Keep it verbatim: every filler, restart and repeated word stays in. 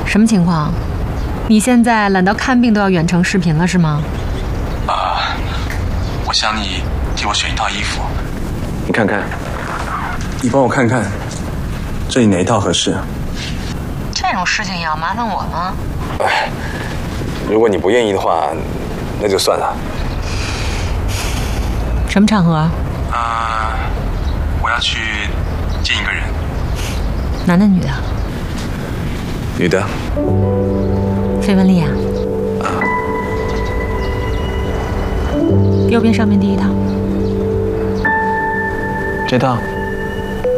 什么情况？你现在懒到看病都要远程视频了是吗？ 啊，我想你替我选一套衣服，你看看，你帮我看看，这里哪一套合适？ 这种事情也要麻烦我吗？ 哎，如果你不愿意的话，那就算了。 什么场合？ 啊，我要去见一个人。 男的女的？ 女的。 费雯丽啊？ 啊。 右边上面第一套。 这套。